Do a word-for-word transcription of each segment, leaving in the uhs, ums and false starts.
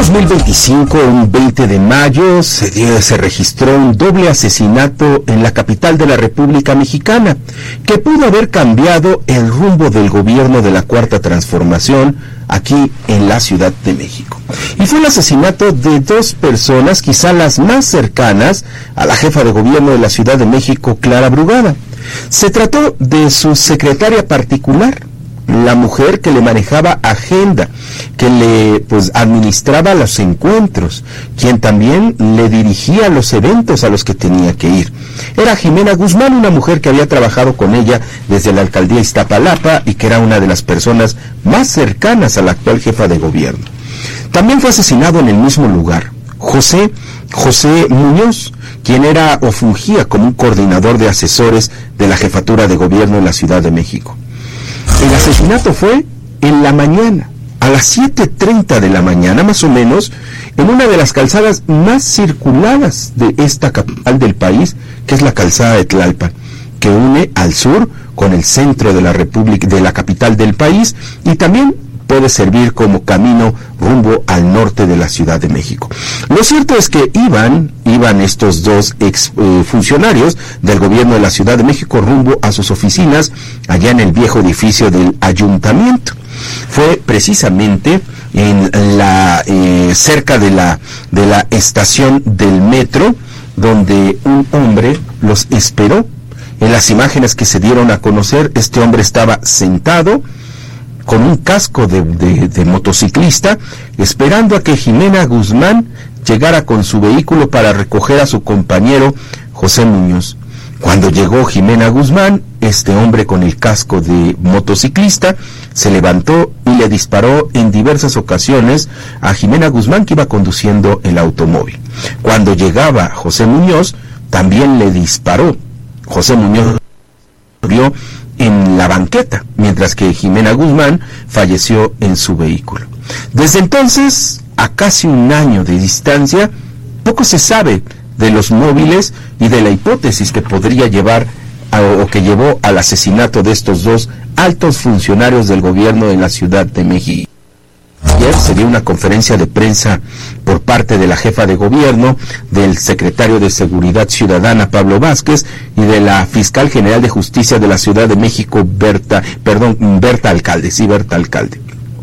dos mil veinticinco, un veinte de mayo, se, dio, se registró un doble asesinato en la capital de la República Mexicana, que pudo haber cambiado el rumbo del gobierno de la Cuarta Transformación aquí en la Ciudad de México. Y fue el asesinato de dos personas, quizá las más cercanas a la jefa de gobierno de la Ciudad de México, Clara Brugada. Se trató de su secretaria particular, la mujer que le manejaba agenda, que le pues administraba los encuentros, quien también le dirigía los eventos a los que tenía que ir. Era Jimena Guzmán, una mujer que había trabajado con ella desde la alcaldía Iztapalapa y que era una de las personas más cercanas a la actual jefa de gobierno. También fue asesinado en el mismo lugar José José Muñoz, quien era o fungía como un coordinador de asesores de la jefatura de gobierno en la Ciudad de México. El asesinato fue en la mañana, a las siete treinta de la mañana más o menos, en una de las calzadas más circuladas de esta capital del país, que es la calzada de Tlalpan, que une al sur con el centro de la República, de la capital del país, y también puede servir como camino rumbo al norte de la Ciudad de México. Lo cierto es que iban, iban estos dos ex eh, funcionarios del gobierno de la Ciudad de México rumbo a sus oficinas allá en el viejo edificio del ayuntamiento. Fue precisamente en la eh, cerca de la de la estación del metro donde un hombre los esperó. En las imágenes que se dieron a conocer, este hombre estaba sentado con un casco de, de, de motociclista, esperando a que Jimena Guzmán llegara con su vehículo para recoger a su compañero José Muñoz. Cuando llegó Jimena Guzmán, este hombre con el casco de motociclista se levantó y le disparó en diversas ocasiones a Jimena Guzmán, que iba conduciendo el automóvil. Cuando llegaba José Muñoz, también le disparó. José Muñoz murió en la banqueta, mientras que Jimena Guzmán falleció en su vehículo. Desde entonces, a casi un año de distancia, poco se sabe de los móviles y de la hipótesis que podría llevar a, o que llevó al asesinato de estos dos altos funcionarios del gobierno de la Ciudad de México. Ayer se dio una conferencia de prensa por parte de la jefa de gobierno, del secretario de Seguridad Ciudadana, Pablo Vázquez, y de la fiscal general de Justicia de la Ciudad de México, Berta, perdón, Berta Alcalde, sí, Berta Alcalde.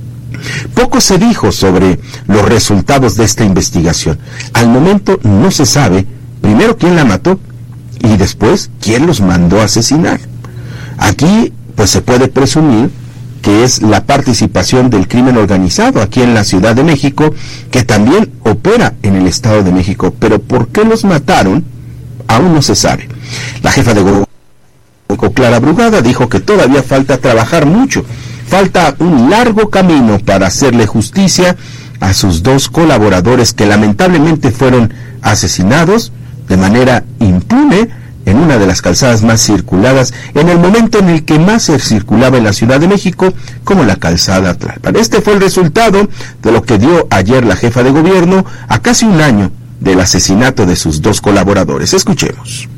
Poco se dijo sobre los resultados de esta investigación. Al momento no se sabe, primero, quién la mató, y después, quién los mandó a asesinar. Aquí, pues se puede presumir que es la participación del crimen organizado aquí en la Ciudad de México, que también opera en el Estado de México. Pero ¿por qué los mataron? Aún no se sabe. La jefa de gobierno, Clara Brugada, dijo que todavía falta trabajar mucho. Falta un largo camino para hacerle justicia a sus dos colaboradores que lamentablemente fueron asesinados de manera impune en una de las calzadas más circuladas, en el momento en el que más se circulaba en la Ciudad de México, como la calzada Tlalpan. Este fue el resultado de lo que dio ayer la jefa de gobierno a casi un año del asesinato de sus dos colaboradores. Escuchemos.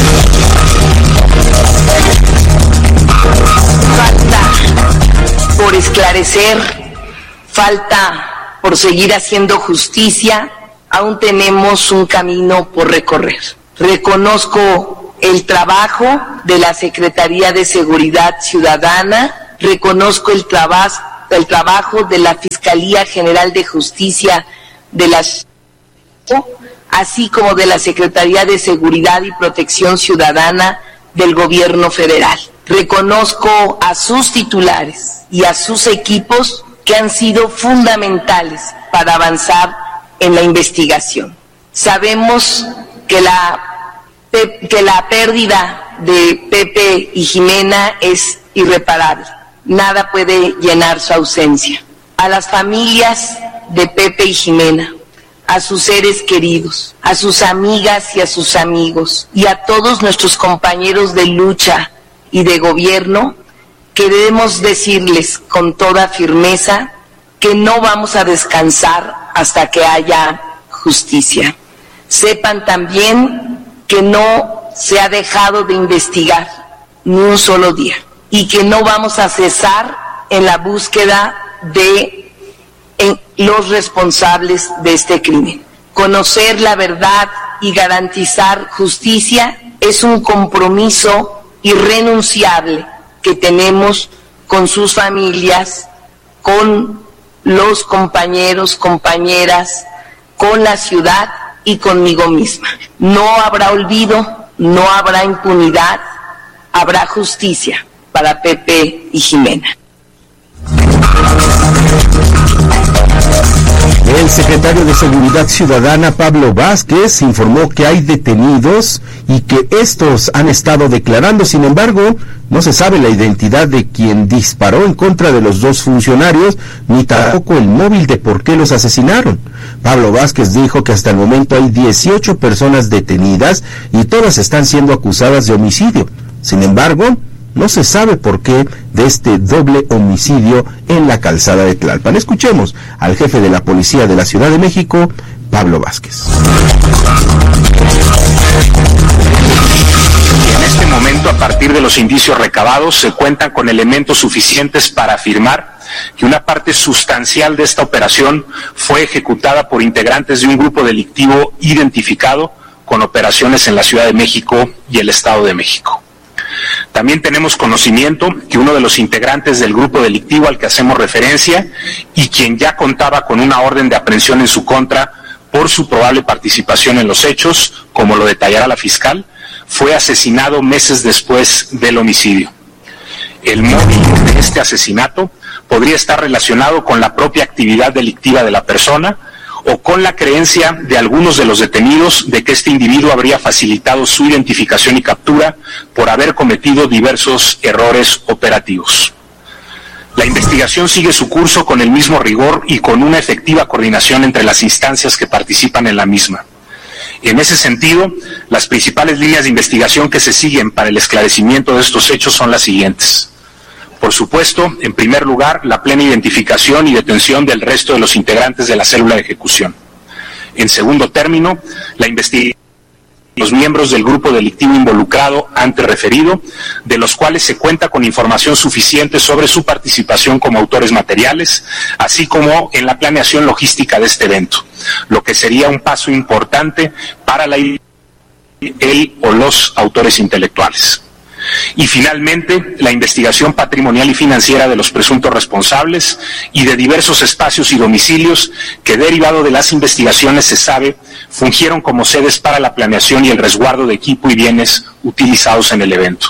Falta por esclarecer, falta por seguir haciendo justicia, aún tenemos un camino por recorrer. Reconozco el trabajo de la Secretaría de Seguridad Ciudadana, reconozco el, traba el trabajo de la Fiscalía General de Justicia de la así como de la Secretaría de Seguridad y Protección Ciudadana del Gobierno Federal. Reconozco a sus titulares y a sus equipos que han sido fundamentales para avanzar en la investigación. Sabemos que la que la pérdida de Pepe y Jimena es irreparable. Nada puede llenar su ausencia. A las familias de Pepe y Jimena, a sus seres queridos, a sus amigas y a sus amigos, y a todos nuestros compañeros de lucha y de gobierno, queremos decirles con toda firmeza que no vamos a descansar hasta que haya justicia. Sepan también que no se ha dejado de investigar ni un solo día y que no vamos a cesar en la búsqueda de en los responsables de este crimen. Conocer la verdad y garantizar justicia es un compromiso irrenunciable que tenemos con sus familias, con los compañeros, compañeras, con la ciudad y conmigo misma. No habrá olvido, no habrá impunidad, habrá justicia para Pepe y Jimena. El secretario de Seguridad Ciudadana, Pablo Vázquez, informó que hay detenidos y que estos han estado declarando. Sin embargo, no se sabe la identidad de quien disparó en contra de los dos funcionarios, ni tampoco el móvil de por qué los asesinaron. Pablo Vázquez dijo que hasta el momento hay dieciocho personas detenidas y todas están siendo acusadas de homicidio. Sin embargo, no se sabe por qué de este doble homicidio en la calzada de Tlalpan. Escuchemos al jefe de la Policía de la Ciudad de México, Pablo Vázquez. En este momento, a partir de los indicios recabados, se cuentan con elementos suficientes para afirmar que una parte sustancial de esta operación fue ejecutada por integrantes de un grupo delictivo identificado con operaciones en la Ciudad de México y el Estado de México. También tenemos conocimiento que uno de los integrantes del grupo delictivo al que hacemos referencia y quien ya contaba con una orden de aprehensión en su contra por su probable participación en los hechos, como lo detallará la fiscal, fue asesinado meses después del homicidio. El móvil de este asesinato podría estar relacionado con la propia actividad delictiva de la persona o con la creencia de algunos de los detenidos de que este individuo habría facilitado su identificación y captura por haber cometido diversos errores operativos. La investigación sigue su curso con el mismo rigor y con una efectiva coordinación entre las instancias que participan en la misma. En ese sentido, las principales líneas de investigación que se siguen para el esclarecimiento de estos hechos son las siguientes. Por supuesto, en primer lugar, la plena identificación y detención del resto de los integrantes de la célula de ejecución. En segundo término, la investigación de los miembros del grupo delictivo involucrado antes referido, de los cuales se cuenta con información suficiente sobre su participación como autores materiales, así como en la planeación logística de este evento, lo que sería un paso importante para la el o los autores intelectuales. Y finalmente, la investigación patrimonial y financiera de los presuntos responsables y de diversos espacios y domicilios que, derivado de las investigaciones, se sabe, fungieron como sedes para la planeación y el resguardo de equipo y bienes utilizados en el evento.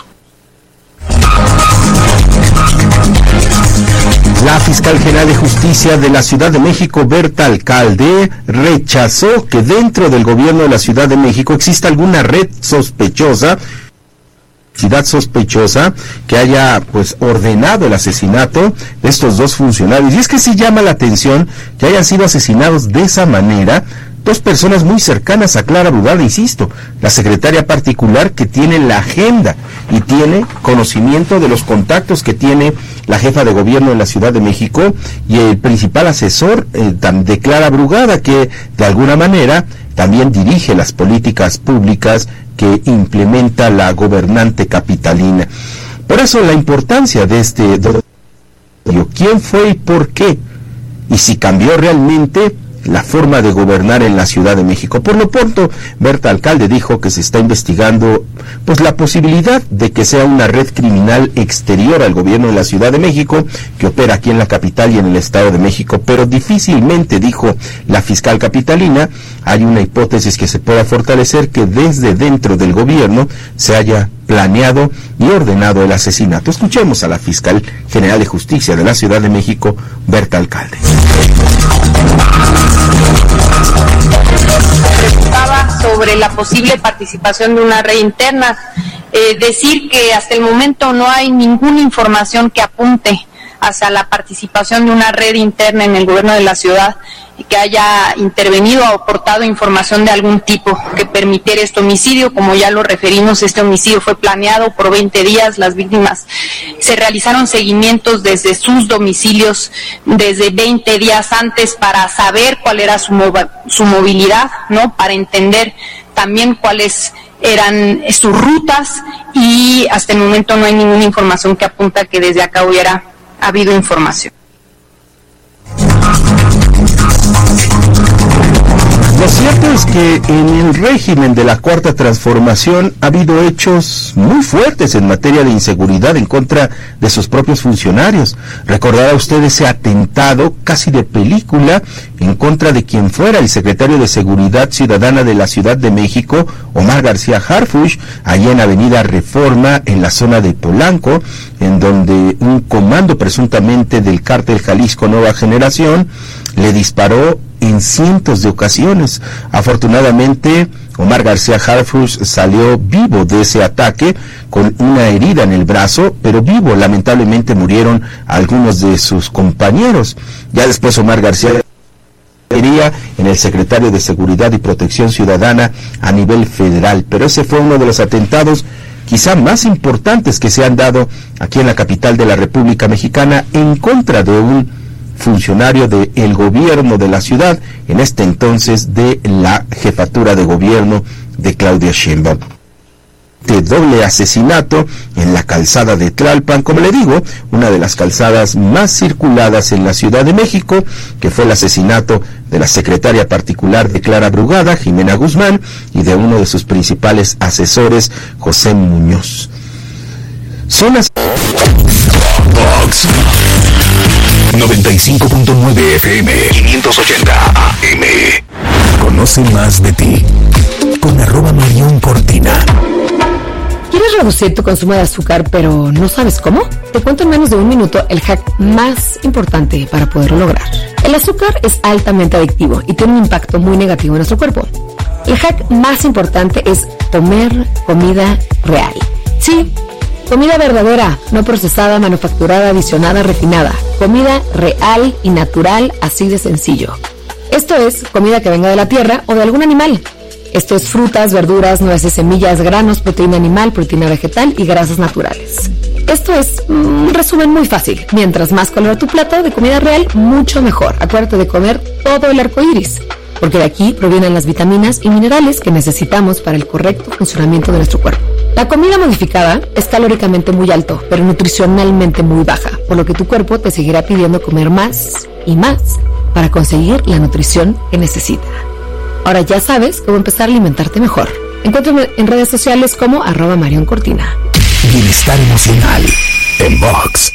La fiscal general de justicia de la Ciudad de México, Berta Alcalde, rechazó que dentro del gobierno de la Ciudad de México exista alguna red sospechosa sospechosa que haya pues ordenado el asesinato de estos dos funcionarios. Y es que sí llama la atención que hayan sido asesinados de esa manera dos personas muy cercanas a Clara Brugada, insisto, la secretaria particular que tiene la agenda y tiene conocimiento de los contactos que tiene la jefa de gobierno de la Ciudad de México y el principal asesor eh, de Clara Brugada, que de alguna manera también dirige las políticas públicas que implementa la gobernante capitalina. Por eso la importancia de este dossier, quién fue y por qué, y si cambió realmente la forma de gobernar en la Ciudad de México. Por lo pronto, Berta Alcalde dijo que se está investigando pues la posibilidad de que sea una red criminal exterior al gobierno de la Ciudad de México, que opera aquí en la capital y en el Estado de México, pero difícilmente, dijo la fiscal capitalina, hay una hipótesis que se pueda fortalecer que desde dentro del gobierno se haya planeado y ordenado el asesinato. Escuchemos a la fiscal general de justicia de la Ciudad de México, Berta Alcalde. Preguntaba sobre la posible participación de una red interna. Eh, decir que hasta el momento no hay ninguna información que apunte hacia la participación de una red interna en el gobierno de la ciudad y que haya intervenido o aportado información de algún tipo que permitiera este homicidio. Como ya lo referimos, este homicidio fue planeado por veinte días, las víctimas se realizaron seguimientos desde sus domicilios desde veinte días antes para saber cuál era su, mov- su movilidad, ¿no? Para entender también cuáles eran sus rutas, y hasta el momento no hay ninguna información que apunta que desde acá hubiera habido información. sabes que en el régimen de la Cuarta Transformación ha habido hechos muy fuertes en materia de inseguridad en contra de sus propios funcionarios. Recordará usted ese atentado casi de película en contra de quien fuera el secretario de Seguridad Ciudadana de la Ciudad de México, Omar García Harfuch, allí en Avenida Reforma, en la zona de Polanco, en donde un comando presuntamente del cártel Jalisco Nueva Generación le disparó en cientos de ocasiones. Afortunadamente, Omar García Harfuch salió vivo de ese ataque con una herida en el brazo, pero vivo. Lamentablemente murieron algunos de sus compañeros. Ya después Omar García sería en el secretario de Seguridad y Protección Ciudadana a nivel federal, pero ese fue uno de los atentados quizá más importantes que se han dado aquí en la capital de la República Mexicana en contra de un funcionario del gobierno de la ciudad, en este entonces de la jefatura de gobierno de Claudia Sheinbaum. De doble asesinato en la calzada de Tlalpan, como le digo, una de las calzadas más circuladas en la Ciudad de México, que fue el asesinato de la secretaria particular de Clara Brugada, Jimena Guzmán, y de uno de sus principales asesores, José Muñoz. Son las Vox noventa y cinco punto nueve F M, quinientos ochenta A M. Conoce más de ti con arroba Marión Cortina. ¿Quieres reducir tu consumo de azúcar pero no sabes cómo? Te cuento en menos de un minuto el hack más importante para poderlo lograr. El azúcar es altamente adictivo y tiene un impacto muy negativo en nuestro cuerpo. El hack más importante es comer comida real. Sí, comida verdadera, no procesada, manufacturada, adicionada, refinada. Comida real y natural, así de sencillo. Esto es comida que venga de la tierra o de algún animal. Esto es frutas, verduras, nueces, semillas, granos, proteína animal, proteína vegetal y grasas naturales. Esto es un resumen muy fácil. Mientras más color tu plato de comida real, mucho mejor. Acuérdate de comer todo el arco iris, porque de aquí provienen las vitaminas y minerales que necesitamos para el correcto funcionamiento de nuestro cuerpo. La comida modificada es calóricamente muy alto, pero nutricionalmente muy baja, por lo que tu cuerpo te seguirá pidiendo comer más y más para conseguir la nutrición que necesita. Ahora ya sabes cómo empezar a alimentarte mejor. Encuéntrame en redes sociales como arroba Marión Cortina. Bienestar emocional en Vox.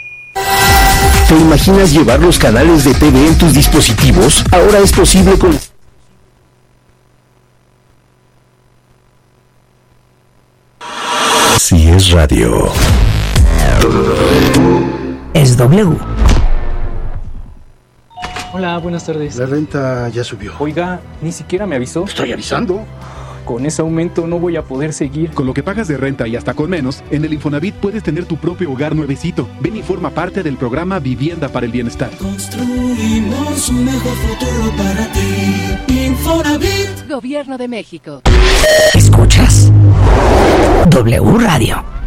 ¿Te imaginas llevar los canales de T V en tus dispositivos? Ahora es posible con... Si es radio, es W. Hola, buenas tardes. La renta ya subió. Oiga, ni siquiera me avisó. Estoy avisando. Con ese aumento no voy a poder seguir. Con lo que pagas de renta y hasta con menos, en el Infonavit puedes tener tu propio hogar nuevecito. Ven y forma parte del programa Vivienda para el Bienestar. Construimos un mejor futuro para ti. Infonavit. Gobierno de México. Escuchas W Radio.